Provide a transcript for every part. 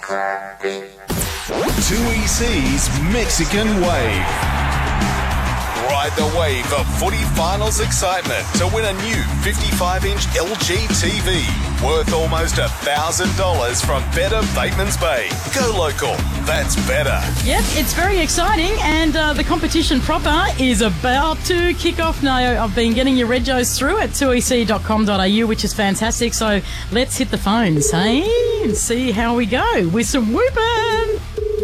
2EC's Mexican Wave. Ride the wave of footy finals excitement to win a new 55-inch LG TV worth almost $1,000 from Better Batemans Bay. Go local. That's better. Yep, it's very exciting, and the competition proper is about to kick off now. I've been getting your regos through at 2ec.com.au, which is fantastic. So let's hit the phones, hey, and see how we go with some whooping.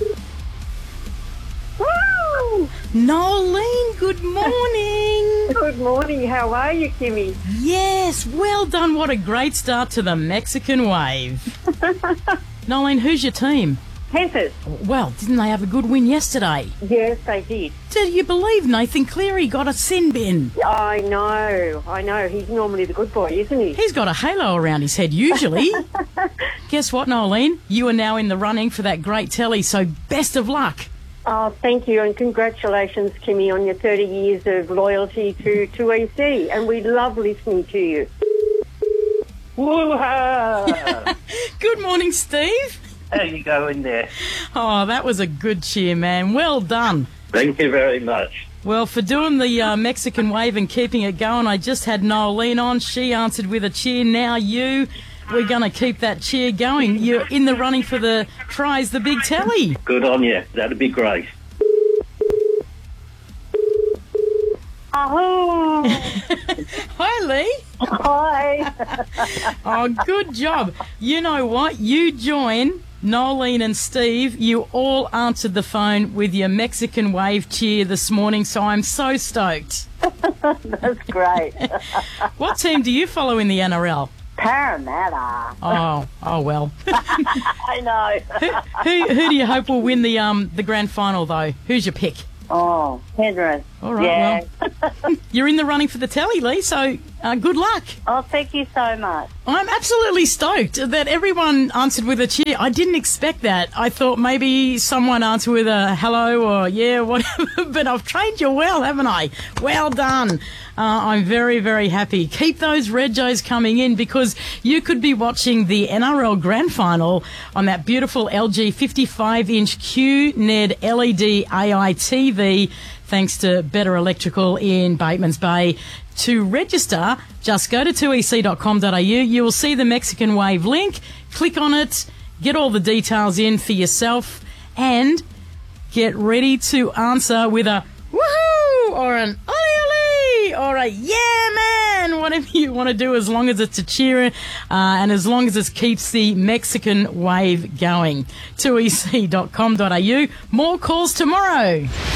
Nolene, good morning. Good morning. How are you, Kimmy? Yes, well done. What a great start to the Mexican Wave. Nolene, who's your team? Panthers. Well, didn't they have a good win yesterday? Yes, they did. Do you believe Nathan Cleary got a sin bin? I know. He's normally the good boy, isn't he? He's got a halo around his head usually. Guess what, Nolene? You are now in the running for that great telly, so best of luck. Oh, thank you, and congratulations, Kimmy, on your 30 years of loyalty to 2EC, and we love listening to you. Woo-ha! Good morning, Steve. How you going there? Oh, that was a good cheer, man. Well done. Thank you very much. Well, for doing the Mexican Wave and keeping it going, I just had Nolene on. She answered with a cheer. Now you. We're going to keep that cheer going. You're in the running for the prize, the big telly. Good on you. That'd be great. Oh, Hi, Lee. hi. Oh, good job. You know what? You join Nolene and Steve. You all answered the phone with your Mexican Wave cheer this morning, so I'm so stoked. That's great. What team do you follow in the NRL? Parramatta. Oh well. I know. Who do you hope will win the grand final, though? Who's your pick? Oh, Penrith. All right, yeah. well, you're in the running for the telly, Lee, so good luck. Oh, thank you so much. I'm absolutely stoked that everyone answered with a cheer. I didn't expect that. I thought maybe someone answered with a hello or yeah, whatever, but I've trained you well, haven't I? Well done. I'm very, very happy. Keep those regos coming in because you could be watching the NRL Grand Final on that beautiful LG 55-inch QNED LED AI TV, thanks to Better Electrical in Batemans Bay. To register, just go to 2ec.com.au. You will see the Mexican Wave link. Click on it, get all the details in for yourself, and get ready to answer with a woohoo or an ole ole or a yeah man, whatever you want to do, as long as it's a cheer and as long as it keeps the Mexican Wave going. 2ec.com.au. More calls tomorrow.